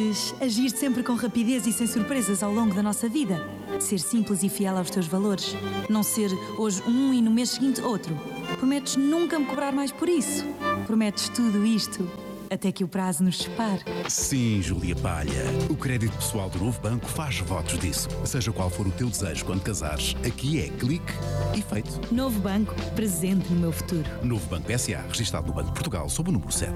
Queres agir sempre com rapidez e sem surpresas ao longo da nossa vida? Ser simples e fiel aos teus valores? Não ser hoje um e no mês seguinte outro? Prometes nunca me cobrar mais por isso? Prometes tudo isto até que o prazo nos separe? Sim, Júlia Palha. O crédito pessoal do Novo Banco faz votos disso. Seja qual for o teu desejo quando casares, aqui é clique e feito. Novo Banco, presente no meu futuro. Novo Banco S.A., registado no Banco de Portugal, sob o número 7.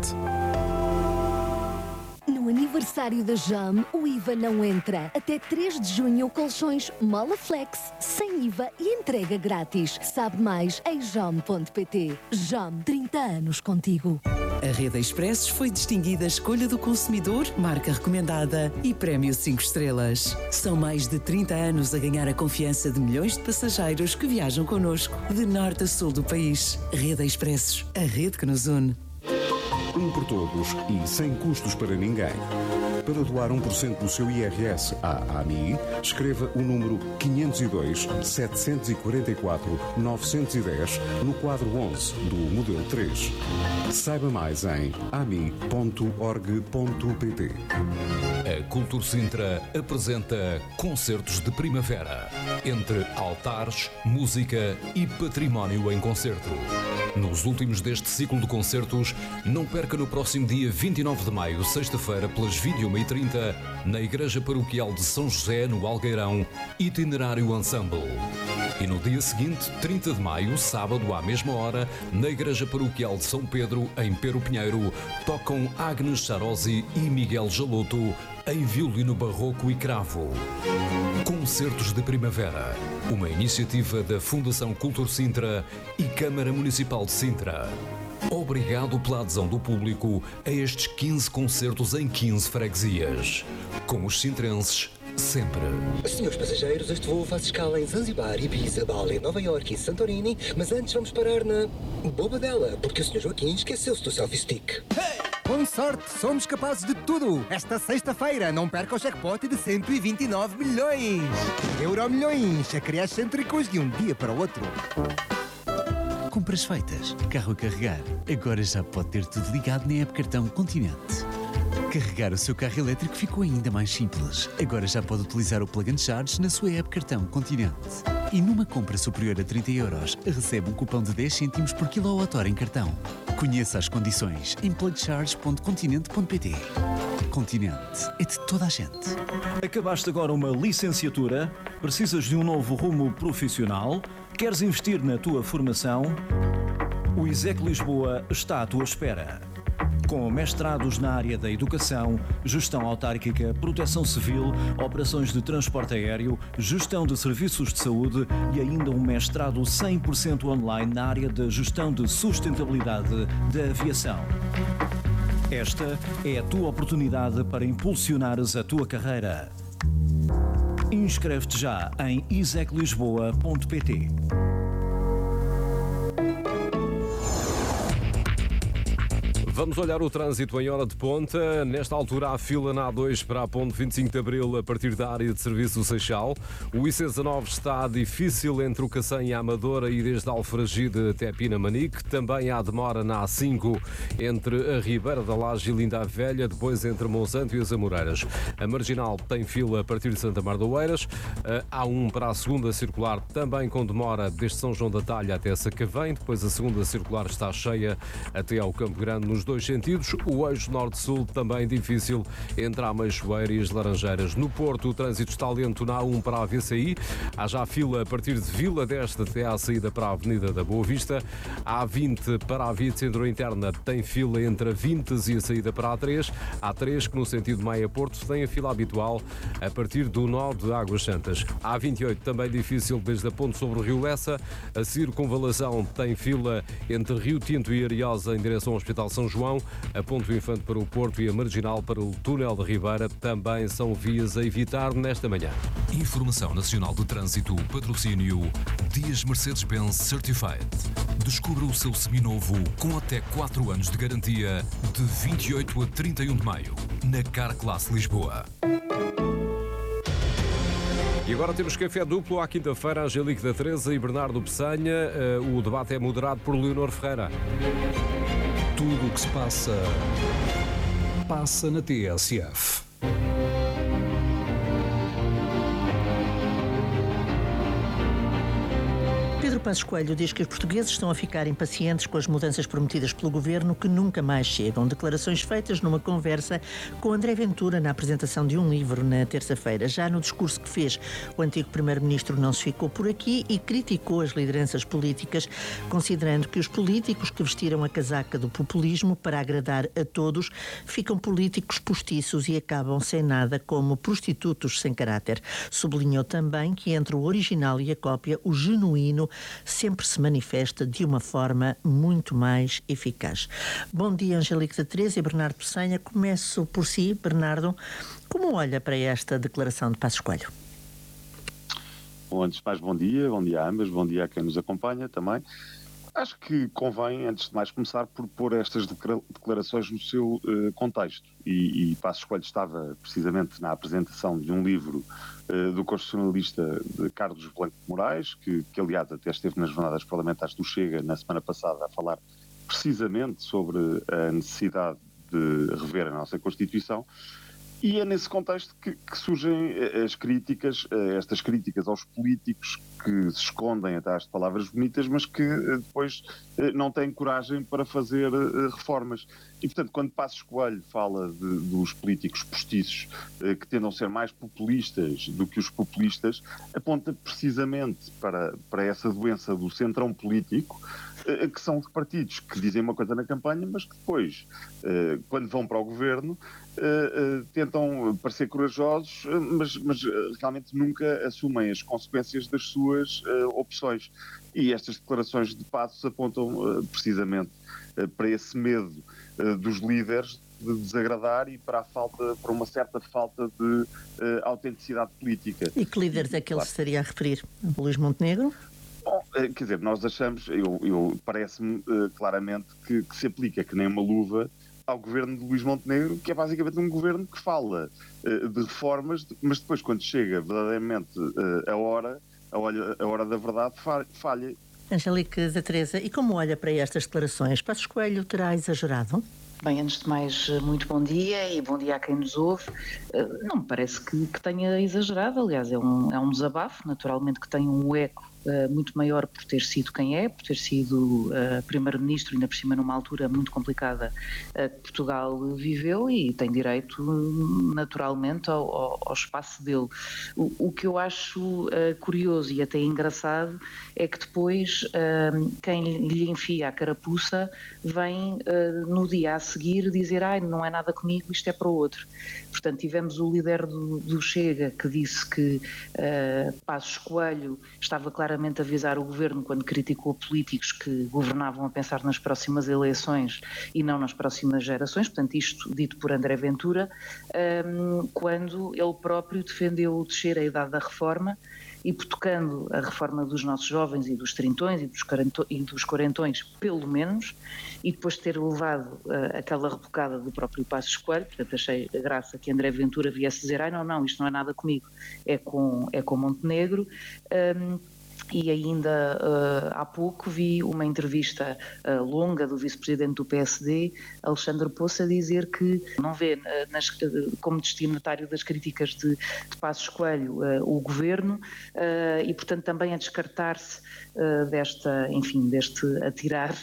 No aniversário da JAM, o IVA não entra. Até 3 de junho, colchões Molaflex, sem IVA e entrega grátis. Sabe mais em jam.pt. JAM, 30 anos contigo. A Rede Expressos foi distinguida Escolha do Consumidor, marca recomendada e Prémio 5 estrelas. São mais de 30 anos a ganhar a confiança de milhões de passageiros que viajam connosco, de norte a sul do país. Rede Expressos, a rede que nos une. Um por todos e sem custos para ninguém. Para doar 1% do seu IRS à AMI, escreva o número 502-744-910 no quadro 11 do modelo 3. Saiba mais em ami.org.pt. A Cultura Sintra apresenta Concertos de Primavera, entre altares, música e património em concerto. Nos últimos deste ciclo de concertos, não perca no próximo dia 29 de maio, sexta-feira, pelas 21h30, na Igreja Paroquial de São José, no Algueirão, Itinerário Ensemble. E no dia seguinte, 30 de maio, sábado, à mesma hora, na Igreja Paroquial de São Pedro, em Pero Pinheiro, tocam Agnes Charosi e Miguel Jaloto em violino barroco e cravo. Concertos de Primavera, uma iniciativa da Fundação Cultura Sintra e Câmara Municipal de Sintra. Obrigado pela adesão do público a estes 15 concertos em 15 freguesias. Com os sintrenses, sempre. Senhores passageiros, este voo faz escala em Zanzibar, Ibiza, Bali, Nova Iorque e Santorini, mas antes vamos parar na Bobadela, porque o Sr. Joaquim esqueceu-se do selfie stick. Hey! Com sorte, somos capazes de tudo. Esta sexta-feira, não perca o jackpot de 129 milhões. Euromilhões, acresce cêntricos de um dia para o outro. Compras feitas, carro a carregar. Agora já pode ter tudo ligado na app Cartão Continente. Carregar o seu carro elétrico ficou ainda mais simples. Agora já pode utilizar o Plug and Charge na sua app Cartão Continente. E numa compra superior a 30 euros, recebe um cupom de 10 cêntimos por kWh em cartão. Conheça as condições em plugcharge.continente.pt. Continente é de toda a gente. Acabaste agora uma licenciatura? Precisas de um novo rumo profissional? Queres investir na tua formação? O ISEC Lisboa está à tua espera. Com mestrados na área da educação, gestão autárquica, proteção civil, operações de transporte aéreo, gestão de serviços de saúde e ainda um mestrado 100% online na área da gestão de sustentabilidade da aviação. Esta é a tua oportunidade para impulsionares a tua carreira. Inscreve-te já em iseclisboa.pt. Vamos olhar o trânsito em hora de ponta. Nesta altura há fila na A2 para a ponte 25 de Abril a partir da área de serviço do Seixal. O IC19 está difícil entre o Cacém e a Amadora e desde Alfragide até Pinamanique. Também há demora na A5 entre a Ribeira da Laje e Linda a Velha, depois entre Monsanto e as Amoreiras. A Marginal tem fila a partir de Santa Mar de Oeiras. A A1 para a segunda circular também com demora desde São João da Talha até Sacavém. Depois a segunda circular está cheia até ao Campo Grande nos dois sentidos. O eixo norte-sul também difícil entre a Meixoeira e as Laranjeiras. No Porto, o trânsito está lento na A1 para a VCI. Há já fila a partir de Vila d'Este até à saída para a Avenida da Boa Vista. A A20 para a via de centro interna tem fila entre a Vintes e a saída para a A3. A A3, que no sentido Maia-Porto, tem a fila habitual a partir do nó de Águas Santas. A A28 também difícil desde a ponte sobre o Rio Lessa. A Circunvalação tem fila entre Rio Tinto e Ariosa em direção ao Hospital São João. A Ponte do Infante para o Porto e a Marginal para o Túnel de Ribeira também são vias a evitar nesta manhã. Informação Nacional de Trânsito, patrocínio Dias Mercedes-Benz Certified. Descubra o seu seminovo com até 4 anos de garantia de 28 a 31 de maio na Carclass Lisboa. E agora temos café duplo à quinta-feira, Angelique da Teresa e Bernardo Peçanha. O debate é moderado por Leonor Ferreira. Tudo o que se passa na TSF. Pedro Passos Coelho diz que os portugueses estão a ficar impacientes com as mudanças prometidas pelo governo que nunca mais chegam. Declarações feitas numa conversa com André Ventura na apresentação de um livro na terça-feira. Já no discurso que fez, o antigo primeiro-ministro não se ficou por aqui e criticou as lideranças políticas, considerando que os políticos que vestiram a casaca do populismo para agradar a todos ficam políticos postiços e acabam sem nada, como prostitutos sem caráter. Sublinhou também que entre o original e a cópia, o genuíno sempre se manifesta de uma forma muito mais eficaz. Bom dia, Angélica da Teresa e Bernardo Pessanha. Começo por si, Bernardo. Como olha para esta declaração de Passos Coelho? Bom, antes de mais, bom dia a ambas, bom dia a quem nos acompanha também. Acho que convém, antes de mais, começar por pôr estas declarações no seu contexto. E Passos Coelho estava precisamente na apresentação de um livro do constitucionalista Carlos Blanco de Moraes, que aliás até esteve nas jornadas parlamentares do Chega na semana passada a falar precisamente sobre a necessidade de rever a nossa Constituição. E é nesse contexto que surgem as críticas, estas críticas aos políticos que se escondem atrás de palavras bonitas, mas que depois não têm coragem para fazer reformas. E, portanto, quando Passos Coelho fala dos políticos postiços, que tendam a ser mais populistas do que os populistas, aponta precisamente para essa doença do centrão político, que são de partidos que dizem uma coisa na campanha, mas que depois, quando vão para o governo, tentam parecer corajosos, mas realmente nunca assumem as consequências das suas opções. E estas declarações de Passos apontam precisamente para esse medo dos líderes de desagradar e para uma certa falta de autenticidade política. E que líderes é que ele se estaria a referir? Luís Montenegro? Bom, quer dizer, nós achamos, parece-me claramente que se aplica que nem uma luva ao governo de Luís Montenegro, que é basicamente um governo que fala de reformas, mas depois, quando chega verdadeiramente a hora da verdade, falha. Angélica da Teresa, e como olha para estas declarações? Passos Coelho terá exagerado? Bem, antes de mais, muito bom dia e bom dia a quem nos ouve. Não me parece que tenha exagerado, aliás, é um desabafo, naturalmente que tem um eco muito maior por ter sido quem é, por ter sido primeiro-ministro, ainda por cima numa altura muito complicada que Portugal viveu, e tem direito naturalmente ao espaço dele. O que eu acho curioso e até engraçado é que depois quem lhe enfia a carapuça vem no dia a seguir dizer não é nada comigo, isto é para o outro. Portanto, tivemos o líder do Chega que disse que Passos Coelho estava claramente a avisar o governo quando criticou políticos que governavam a pensar nas próximas eleições e não nas próximas gerações, portanto isto dito por André Ventura, quando ele próprio defendeu o descer a idade da reforma, e tocando a reforma dos nossos jovens e dos trintões e dos quarentões, pelo menos, e depois de ter levado aquela rebocada do próprio Passos Coelho, portanto achei graça que André Ventura viesse dizer não, isto não é nada comigo, é com Montenegro. E ainda há pouco vi uma entrevista longa do vice-presidente do PSD, Alexandre Poço, a dizer que não vê como destinatário das críticas de Passos Coelho o governo e, portanto, também a descartar-se deste atirar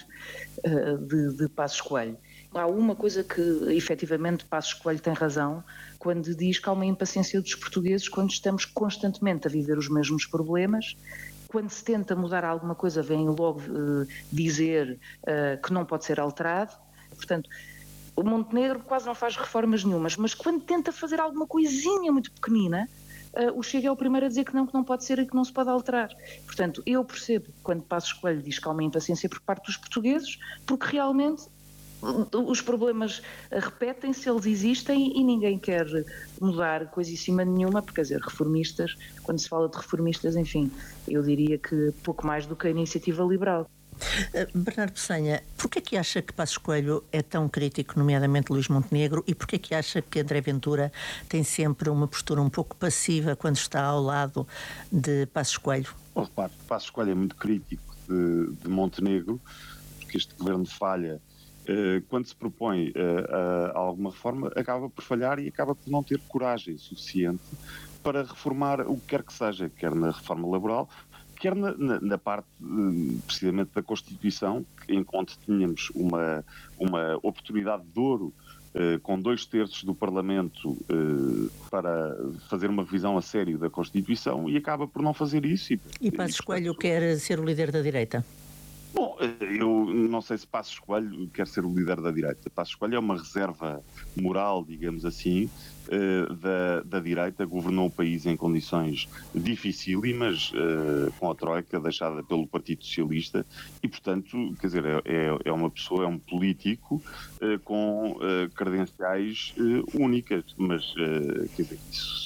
de Passos Coelho. Há uma coisa que, efetivamente, Passos Coelho tem razão quando diz que há uma impaciência dos portugueses quando estamos constantemente a viver os mesmos problemas. Quando se tenta mudar alguma coisa, vem logo dizer que não pode ser alterado. Portanto, o Montenegro quase não faz reformas nenhumas, mas quando tenta fazer alguma coisinha muito pequenina, o Chega é o primeiro a dizer que não pode ser e que não se pode alterar. Portanto, eu percebo quando Passos Coelho diz que há uma impaciência por parte dos portugueses, porque realmente os problemas repetem-se, eles existem e ninguém quer mudar coisíssima nenhuma, porque, quer dizer, reformistas, quando se fala de reformistas, enfim, eu diria que pouco mais do que a iniciativa liberal. Bernardo Pessanha, porquê é que acha que Passos Coelho é tão crítico, nomeadamente Luís Montenegro, e porquê é que acha que André Ventura tem sempre uma postura um pouco passiva quando está ao lado de Passos Coelho? Repare, Passos Coelho é muito crítico de Montenegro, porque este governo falha quando se propõe alguma reforma, acaba por falhar e acaba por não ter coragem suficiente para reformar o que quer que seja, quer na reforma laboral, quer na parte, precisamente, da Constituição, enquanto tínhamos uma oportunidade de ouro com 2/3 do Parlamento para fazer uma revisão a sério da Constituição, e acaba por não fazer isso. E Passos Coelho quer ser o líder da direita? Bom, eu não sei se Passos Coelho quer ser o líder da direita. Passos Coelho é uma reserva moral, digamos assim, da direita. Governou o país em condições dificílimas, com a troika deixada pelo Partido Socialista, e, portanto, quer dizer, é uma pessoa, é um político com credenciais únicas, mas, quer dizer, isso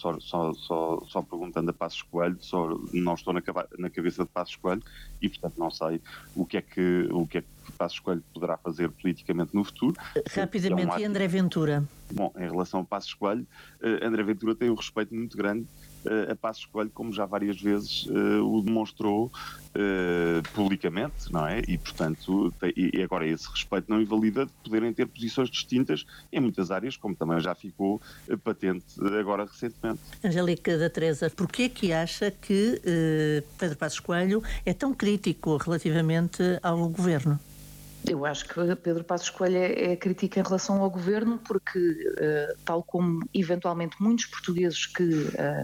só perguntando a Passos Coelho, não estou na cabeça de Passos Coelho, e, portanto, não sei o que é que Passos Coelho poderá fazer politicamente no futuro. Rapidamente, e André Ventura? Bom, em relação a Passos Coelho, André Ventura tem um respeito muito grande a Passos Coelho, como já várias vezes o demonstrou publicamente, não é? E, portanto, e agora esse respeito não invalida de poderem ter posições distintas em muitas áreas, como também já ficou patente agora recentemente. Angélica da Teresa, porquê que acha que Pedro Passos Coelho é tão crítico relativamente ao governo? Eu acho que Pedro Passos Coelho é crítico em relação ao governo porque, tal como eventualmente muitos portugueses que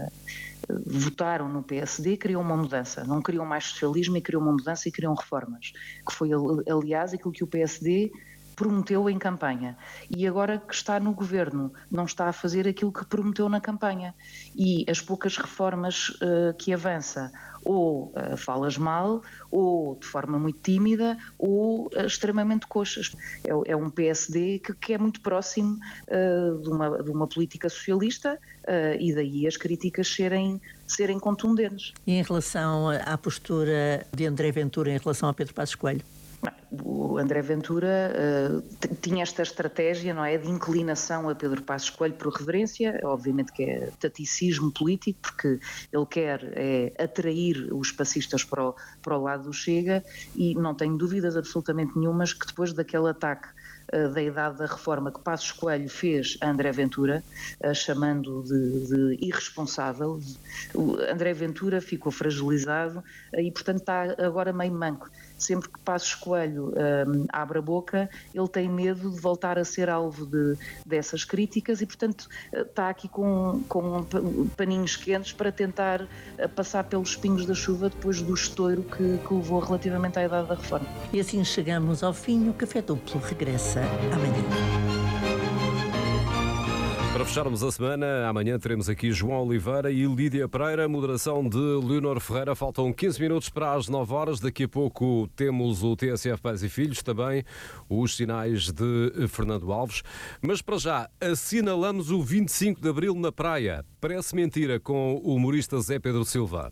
votaram no PSD, queriam uma mudança, não queriam mais socialismo e queriam uma mudança e queriam reformas, que foi, aliás, aquilo que o PSD prometeu em campanha, e agora que está no governo não está a fazer aquilo que prometeu na campanha, e as poucas reformas que avança ou falas mal, ou de forma muito tímida, ou extremamente coxas. É um PSD que é muito próximo de uma política socialista, e daí as críticas serem contundentes. E em relação à postura de André Ventura em relação a Pedro Passos Coelho? O André Ventura tinha esta estratégia, não é, de inclinação a Pedro Passos Coelho por reverência, obviamente que é taticismo político, porque ele quer atrair os passistas para o lado do Chega, e não tenho dúvidas absolutamente nenhumas que depois daquele ataque da idade da reforma que Passos Coelho fez a André Ventura, chamando de irresponsável, o André Ventura ficou fragilizado e, portanto, está agora meio manco. Sempre que Passos Coelho abre a boca, ele tem medo de voltar a ser alvo dessas críticas e, portanto, está aqui com paninhos quentes para tentar passar pelos pingos da chuva depois do estouro que levou relativamente à idade da reforma. E assim chegamos ao fim. O Café Duplo regressa amanhã. Para fecharmos a semana, amanhã teremos aqui João Oliveira e Lídia Pereira, moderação de Leonor Ferreira. Faltam 15 minutos para as 9 horas. Daqui a pouco temos o TSF Pais e Filhos, também os sinais de Fernando Alves. Mas para já, assinalamos o 25 de Abril na praia. Parece mentira, com o humorista Zé Pedro Silva.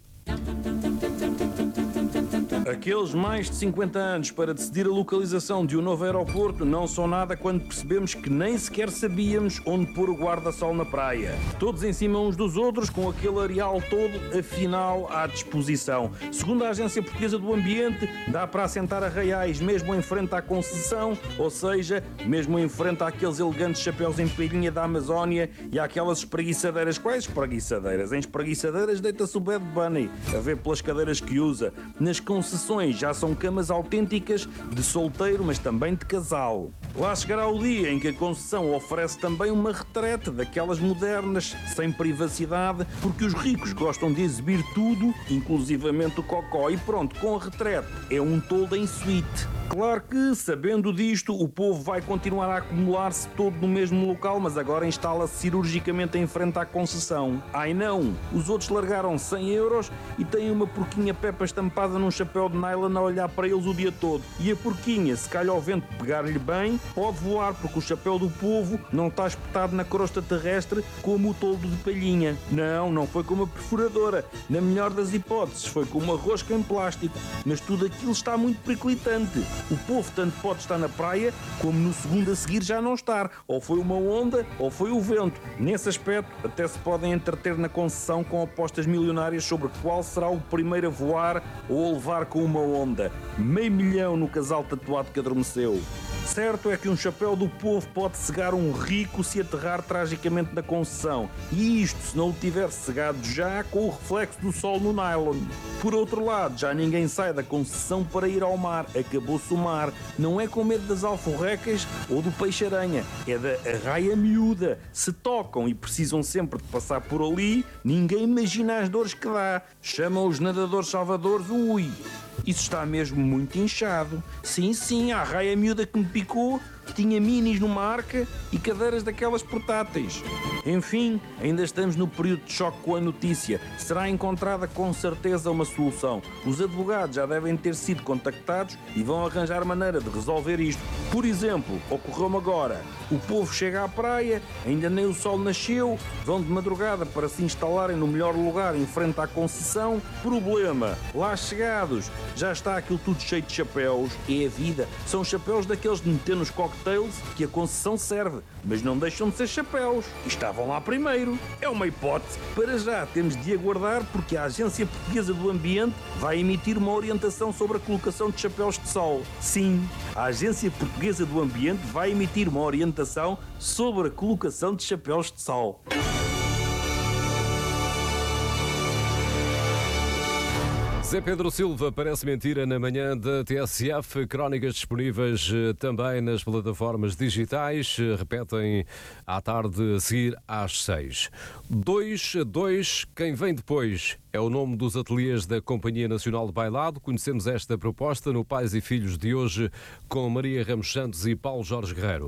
Aqueles mais de 50 anos para decidir a localização de um novo aeroporto não são nada quando percebemos que nem sequer sabíamos onde pôr o guarda-sol na praia. Todos em cima uns dos outros, com aquele areal todo, afinal, à disposição. Segundo a Agência Portuguesa do Ambiente, dá para assentar arraiais mesmo em frente à concessão, ou seja, mesmo em frente àqueles elegantes chapéus em palhinha da Amazónia e àquelas espreguiçadeiras. Quais espreguiçadeiras? Em espreguiçadeiras deita-se o Bad Bunny, a ver pelas cadeiras que usa. Nas concessões já são camas autênticas de solteiro, mas também de casal. Lá chegará o dia em que a concessão oferece também uma retrete daquelas modernas, sem privacidade, porque os ricos gostam de exibir tudo, inclusivamente o cocó, e pronto, com a retrete é um toldo em suíte. Claro que, sabendo disto, o povo vai continuar a acumular-se todo no mesmo local, mas agora instala-se cirurgicamente em frente à concessão. Ai não! Os outros largaram 100 euros e têm uma porquinha Peppa estampada num chapéu de nylon a olhar para eles o dia todo. E a porquinha, se calhar o vento pegar-lhe bem, pode voar, porque o chapéu do povo não está espetado na crosta terrestre como o toldo de palhinha. Não foi com uma perfuradora. Na melhor das hipóteses, foi com uma rosca em plástico. Mas tudo aquilo está muito periclitante. O povo tanto pode estar na praia, como no segundo a seguir já não estar. Ou foi uma onda, ou foi o vento. Nesse aspecto, até se podem entreter na concessão com apostas milionárias sobre qual será o primeiro a voar ou a levar com uma onda. 500 000 no casal tatuado que adormeceu. Certo é que um chapéu do povo pode cegar um rico se aterrar tragicamente na concessão, e isto se não o tiver cegado já com o reflexo do sol no nylon. Por outro lado, já ninguém sai da concessão para ir ao mar, acabou-se o mar. Não é com medo das alforrecas ou do peixe-aranha, é da arraia miúda. Se tocam e precisam sempre de passar por ali, ninguém imagina as dores que dá. Chamam os nadadores salvadores o ui. Isso está mesmo muito inchado. Sim, a arraia miúda que me picou tinha minis numa arca e cadeiras daquelas portáteis. Enfim, ainda estamos no período de choque com a notícia. Será encontrada com certeza uma solução. Os advogados já devem ter sido contactados e vão arranjar maneira de resolver isto. Por exemplo, ocorreu-me agora. O povo chega à praia, ainda nem o sol nasceu, vão de madrugada para se instalarem no melhor lugar em frente à concessão. Problema, lá chegados, já está aquilo tudo cheio de chapéus. É a vida. São chapéus daqueles de meter nos cocktails que a concessão serve, mas não deixam de ser chapéus. E estavam lá primeiro. É uma hipótese. Para já temos de aguardar, porque a Agência Portuguesa do Ambiente vai emitir uma orientação sobre a colocação de chapéus de sol. Sim, a Agência Portuguesa do Ambiente vai emitir uma orientação sobre a colocação de chapéus de sol. Zé Pedro Silva parece mentira na manhã da TSF. Crónicas disponíveis também nas plataformas digitais. Repetem à tarde a seguir às 6. 2, quem vem depois é o nome dos ateliês da Companhia Nacional de Bailado. Conhecemos esta proposta no Pais e Filhos de hoje com Maria Ramos Santos e Paulo Jorge Guerreiro.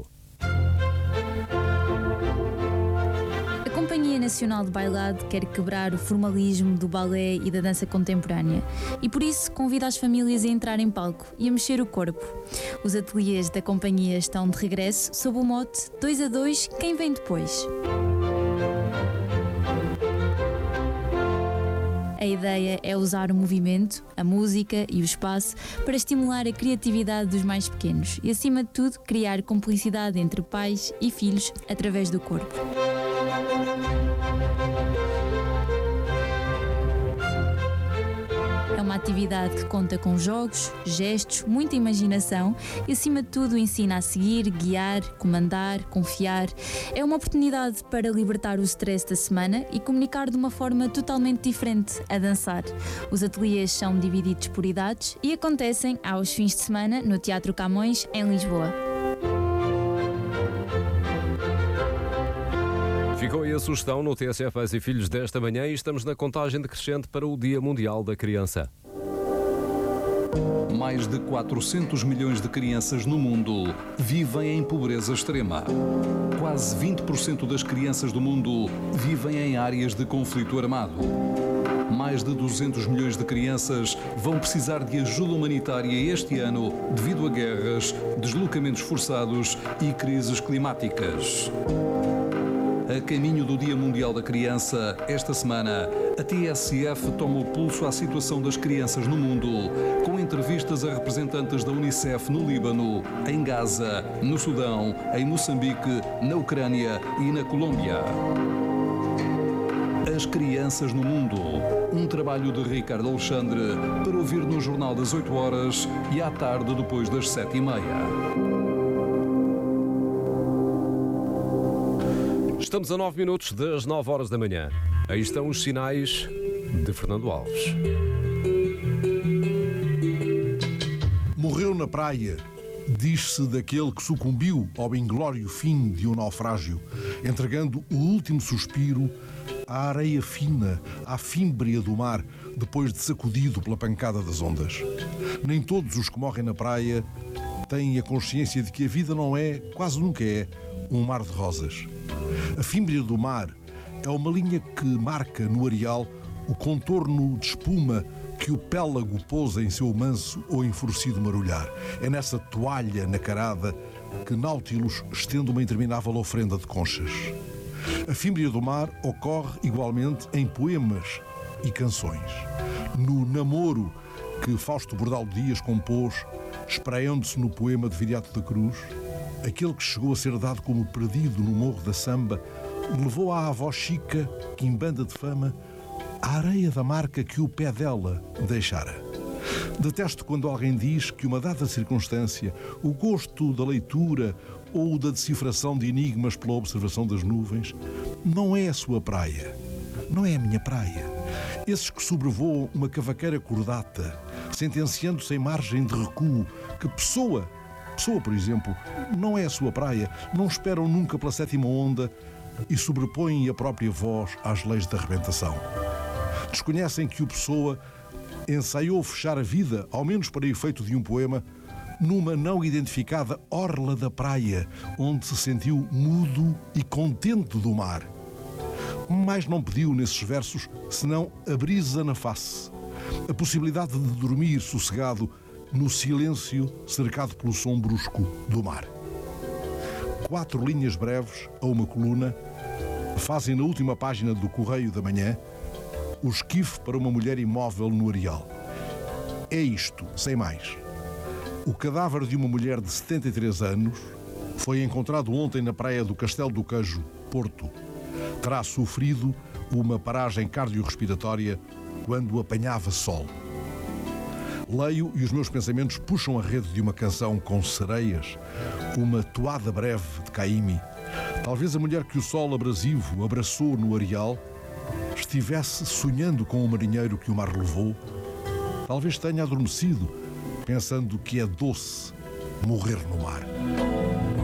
A Companhia Nacional de Bailado quer quebrar o formalismo do balé e da dança contemporânea e por isso convida as famílias a entrar em palco e a mexer o corpo. Os ateliês da companhia estão de regresso sob o mote 2 a 2, quem vem depois. A ideia é usar o movimento, a música e o espaço para estimular a criatividade dos mais pequenos e, acima de tudo, criar cumplicidade entre pais e filhos através do corpo. É uma atividade que conta com jogos, gestos, muita imaginação e, acima de tudo, ensina a seguir, guiar, comandar, confiar. É uma oportunidade para libertar o stress da semana e comunicar de uma forma totalmente diferente, a dançar. Os ateliês são divididos por idades e acontecem aos fins de semana no Teatro Camões, em Lisboa. Ficou aí a sugestão no TSF Pais e Filhos desta manhã e estamos na contagem decrescente para o Dia Mundial da Criança. Mais de 400 milhões de crianças no mundo vivem em pobreza extrema. Quase 20% das crianças do mundo vivem em áreas de conflito armado. Mais de 200 milhões de crianças vão precisar de ajuda humanitária este ano devido a guerras, deslocamentos forçados e crises climáticas. A caminho do Dia Mundial da Criança, esta semana, a TSF toma o pulso à situação das crianças no mundo, com entrevistas a representantes da Unicef no Líbano, em Gaza, no Sudão, em Moçambique, na Ucrânia e na Colômbia. As crianças no mundo. Um trabalho de Ricardo Alexandre para ouvir no Jornal das 8 horas e à tarde depois das 7h30. Estamos a 9 minutos das 9 horas da manhã. Aí estão os sinais de Fernando Alves. Morreu na praia. Diz-se daquele que sucumbiu ao inglório fim de um naufrágio, entregando o último suspiro à areia fina, à fímbria do mar, depois de sacudido pela pancada das ondas. Nem todos os que morrem na praia têm a consciência de que a vida não é, quase nunca é, um mar de rosas. A fímbria do mar é uma linha que marca no areal o contorno de espuma que o pélago pousa em seu manso ou enfurecido marulhar. É nessa toalha nacarada que Náutilos estende uma interminável ofrenda de conchas. A fímbria do mar ocorre igualmente em poemas e canções. No namoro que Fausto Bordal Dias compôs, espraiando-se no poema de Viriato da Cruz, aquele que chegou a ser dado como perdido no Morro da Samba, levou à avó Chica, quimbanda de fama, a areia da marca que o pé dela deixara. Detesto quando alguém diz que uma dada circunstância, o gosto da leitura ou da decifração de enigmas pela observação das nuvens, não é a sua praia. Não é a minha praia. Esses que sobrevoam uma cavaqueira cordata, sentenciando sem margem de recuo que Pessoa, por exemplo, não é a sua praia, não esperam nunca pela sétima onda e sobrepõem a própria voz às leis da arrebentação. Desconhecem que o Pessoa ensaiou fechar a vida, ao menos para efeito de um poema, numa não identificada orla da praia, onde se sentiu mudo e contente do mar. Mais não pediu nesses versos senão a brisa na face, a possibilidade de dormir sossegado no silêncio cercado pelo som brusco do mar. 4 linhas breves a uma coluna fazem na última página do Correio da Manhã o esquife para uma mulher imóvel no areal. É isto, sem mais. O cadáver de uma mulher de 73 anos foi encontrado ontem na praia do Castelo do Queijo, Porto. Terá sofrido uma paragem cardiorrespiratória quando apanhava sol. Leio e os meus pensamentos puxam a rede de uma canção com sereias, uma toada breve de Caymmi. Talvez a mulher que o sol abrasivo abraçou no areal estivesse sonhando com o marinheiro que o mar levou. Talvez tenha adormecido, pensando que é doce morrer no mar.